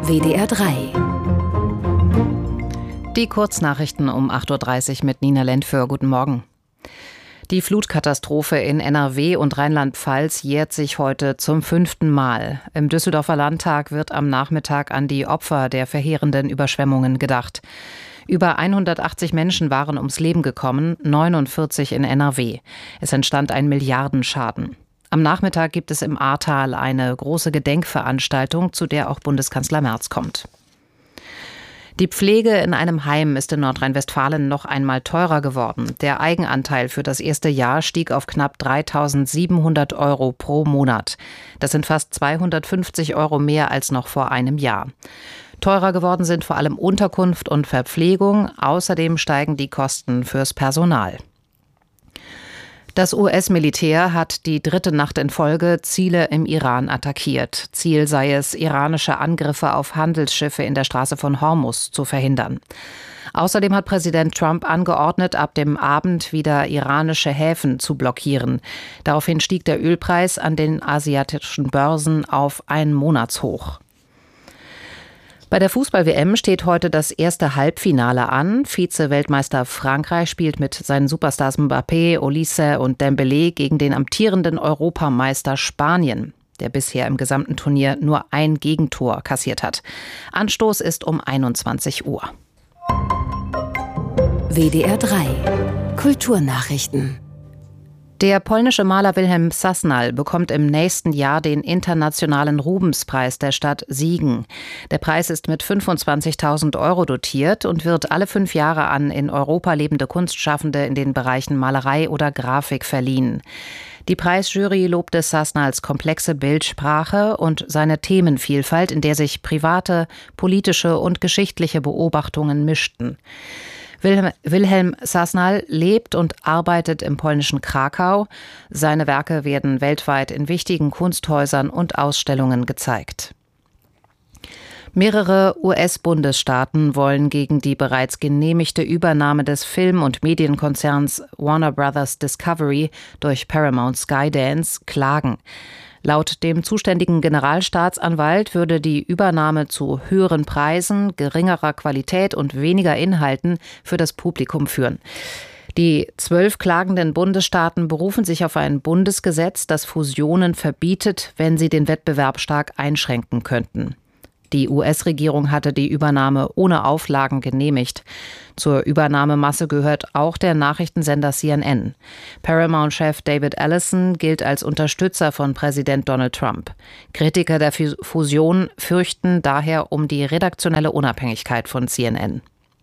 WDR 3. Die Kurznachrichten um 8.30 Uhr mit Nina Lentföhr. Guten Morgen. Die Flutkatastrophe in NRW und Rheinland-Pfalz jährt sich heute zum 5. Mal. Im Düsseldorfer Landtag wird am Nachmittag an die Opfer der verheerenden Überschwemmungen gedacht. Über 180 Menschen waren ums Leben gekommen, 49 in NRW. Es entstand ein Milliardenschaden. Am Nachmittag gibt es im Ahrtal eine große Gedenkveranstaltung, zu der auch Bundeskanzler Merz kommt. Die Pflege in einem Heim ist in Nordrhein-Westfalen noch einmal teurer geworden. Der Eigenanteil für das erste Jahr stieg auf knapp 3.700 € pro Monat. Das sind fast 250 € mehr als noch vor einem Jahr. Teurer geworden sind vor allem Unterkunft und Verpflegung. Außerdem steigen die Kosten fürs Personal. Das US-Militär hat die 3. Nacht in Folge Ziele im Iran attackiert. Ziel sei es, iranische Angriffe auf Handelsschiffe in der Straße von Hormuz zu verhindern. Außerdem hat Präsident Trump angeordnet, ab dem Abend wieder iranische Häfen zu blockieren. Daraufhin stieg der Ölpreis an den asiatischen Börsen auf ein Monatshoch. Bei der Fußball-WM steht heute das erste Halbfinale an. Vize-Weltmeister Frankreich spielt mit seinen Superstars Mbappé, Olise und Dembélé gegen den amtierenden Europameister Spanien, der bisher im gesamten Turnier nur ein Gegentor kassiert hat. Anstoß ist um 21 Uhr. WDR 3. Kulturnachrichten. Der polnische Maler Wilhelm Sasnal bekommt im nächsten Jahr den internationalen Rubenspreis der Stadt Siegen. Der Preis ist mit 25.000 € dotiert und wird alle 5 Jahre an in Europa lebende Kunstschaffende in den Bereichen Malerei oder Grafik verliehen. Die Preisjury lobte Sasnals komplexe Bildsprache und seine Themenvielfalt, in der sich private, politische und geschichtliche Beobachtungen mischten. Wilhelm Sasnal lebt und arbeitet im polnischen Krakau. Seine Werke werden weltweit in wichtigen Kunsthäusern und Ausstellungen gezeigt. Mehrere US-Bundesstaaten wollen gegen die bereits genehmigte Übernahme des Film- und Medienkonzerns Warner Bros. Discovery durch Paramount Skydance klagen. Laut dem zuständigen Generalstaatsanwalt würde die Übernahme zu höheren Preisen, geringerer Qualität und weniger Inhalten für das Publikum führen. Die 12 klagenden Bundesstaaten berufen sich auf ein Bundesgesetz, das Fusionen verbietet, wenn sie den Wettbewerb stark einschränken könnten. Die US-Regierung hatte die Übernahme ohne Auflagen genehmigt. Zur Übernahmemasse gehört auch der Nachrichtensender CNN. Paramount-Chef David Ellison gilt als Unterstützer von Präsident Donald Trump. Kritiker der Fusion fürchten daher um die redaktionelle Unabhängigkeit von CNN.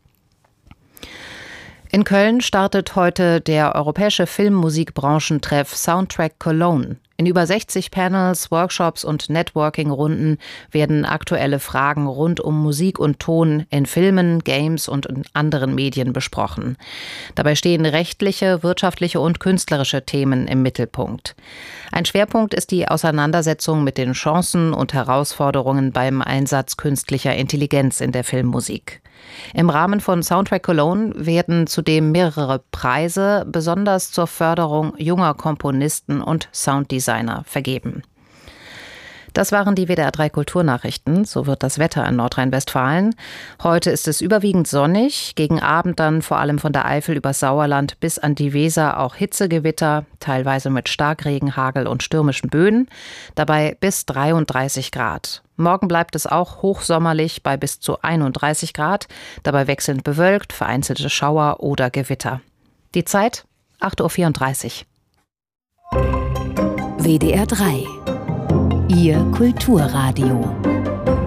In Köln startet heute der europäische Filmmusikbranchentreff Soundtrack Cologne. In über 60 Panels, Workshops und Networking-Runden werden aktuelle Fragen rund um Musik und Ton in Filmen, Games und in anderen Medien besprochen. Dabei stehen rechtliche, wirtschaftliche und künstlerische Themen im Mittelpunkt. Ein Schwerpunkt ist die Auseinandersetzung mit den Chancen und Herausforderungen beim Einsatz künstlicher Intelligenz in der Filmmusik. Im Rahmen von Soundtrack Cologne werden zudem mehrere Preise, besonders zur Förderung junger Komponisten und Sounddesigner, vergeben. Das waren die WDR 3 Kulturnachrichten. So wird das Wetter in Nordrhein-Westfalen. Heute ist es überwiegend sonnig, gegen Abend dann vor allem von der Eifel über Sauerland bis an die Weser auch Hitzegewitter, teilweise mit Starkregen, Hagel und stürmischen Böen, dabei bis 33 Grad. Morgen bleibt es auch hochsommerlich bei bis zu 31 Grad, dabei wechselnd bewölkt, vereinzelte Schauer oder Gewitter. Die Zeit 8.34 Uhr. WDR 3. Ihr Kulturradio.